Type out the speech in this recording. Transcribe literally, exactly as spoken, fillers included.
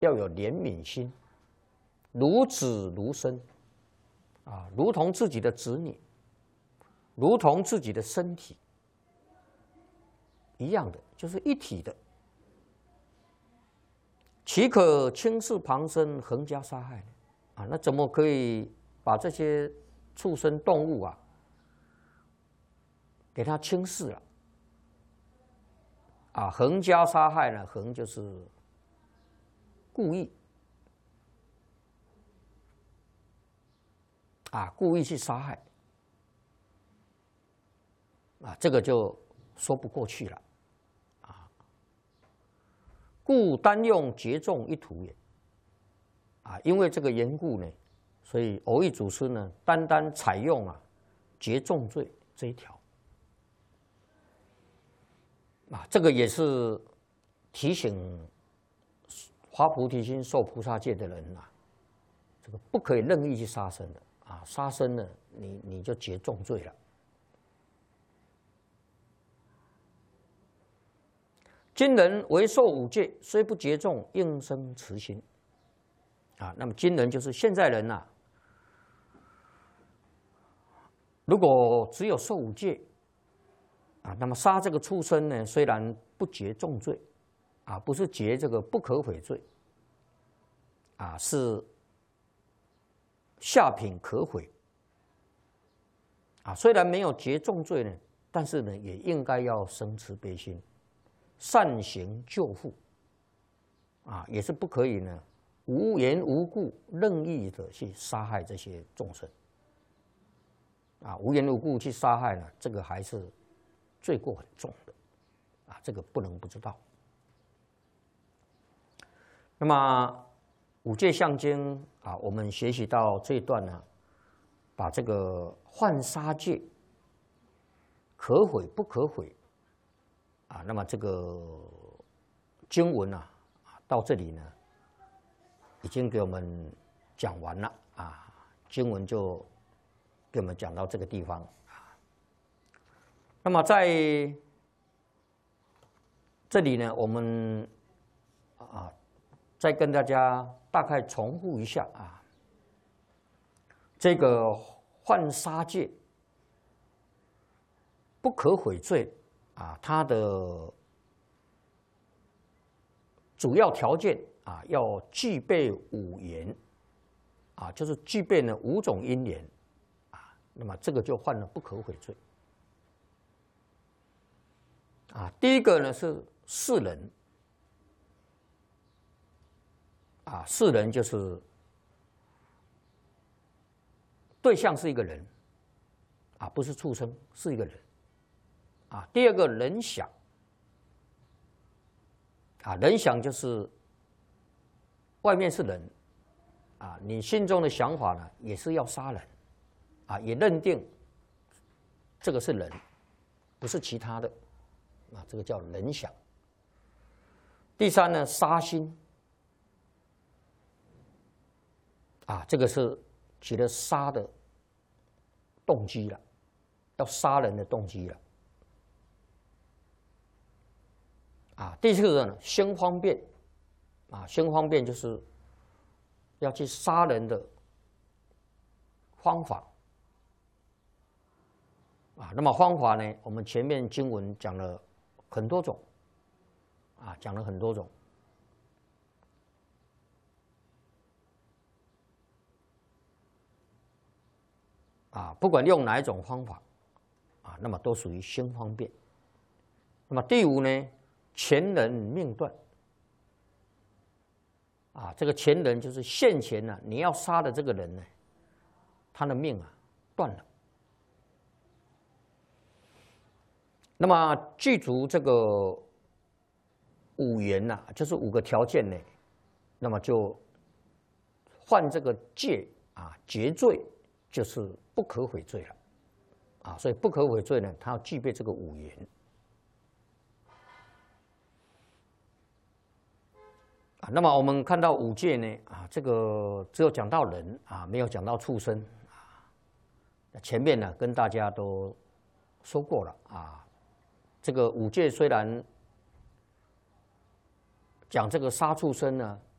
要有怜悯心，如子如身，啊，如同自己的子女，如同自己的身体一样的，就是一体的。岂可轻视旁生，横加杀害呢？啊，那怎么可以把这些畜生动物啊，给它轻视了？啊，横加杀害呢？横就是故意，啊，故意去杀害，啊，这个就说不过去了。故单用节重一途也，啊，因为这个缘故呢，所以蕅益祖师呢，单单采用啊节重罪这一条，啊，这个也是提醒发菩提心、受菩萨戒的人啊，这个不可以任意去杀生的啊，杀生呢，你你就节重罪了。今人为受五戒，虽不节重，应生慈心。啊，那么今人就是现在人呐、啊。如果只有受五戒，啊，那么杀这个畜生呢，虽然不节重罪，啊，不是节这个不可毁罪，啊，是下品可毁。啊，虽然没有节重罪呢，但是呢，也应该要生慈悲心。善行救护，啊，也是不可以呢，无缘无故任意的去杀害这些众生，啊，无缘无故去杀害呢，这个还是罪过很重的，啊，这个不能不知道。那么五戒相经啊，我们学习到这一段呢，把这个犯杀戒可毁不可毁。啊，那么这个经文啊，到这里呢，已经给我们讲完了啊。经文就给我们讲到这个地方啊。那么在这里呢，我们啊，再跟大家大概重复一下啊，这个犯杀戒不可毁罪。啊，它的主要条件啊，要具备五缘，啊，就是具备了五种因缘，啊，那么这个就犯了不可毁罪。啊，第一个呢是世人，啊，世人就是对象是一个人，啊，不是畜生，是一个人。啊，第二个人想，啊，人想就是外面是人，啊，你心中的想法呢也是要杀人，啊，也认定这个是人，不是其他的，啊，这个叫人想。第三呢，杀心，啊，这个是起了杀的动机了，要杀人的动机了。啊，第四个呢，心方便，啊，心方便就是要去杀人的方法，啊，那么方法呢，我们前面经文讲了很多种，啊，讲了很多种，啊，不管用哪一种方法，啊，那么都属于心方便。那么第五呢？前人命断，啊，这个前人就是现前呢、啊，你要杀的这个人呢，他的命啊断了。那么具足这个五缘呐、啊，就是五个条件呢，那么就犯这个戒啊，劫罪就是不可毁罪了，啊，所以不可毁罪呢，它要具备这个五缘。啊，那么我们看到五戒呢，啊，这个只有讲到人啊，没有讲到畜生啊。前面呢跟大家都说过了啊，这个五戒虽然讲这个杀畜生呢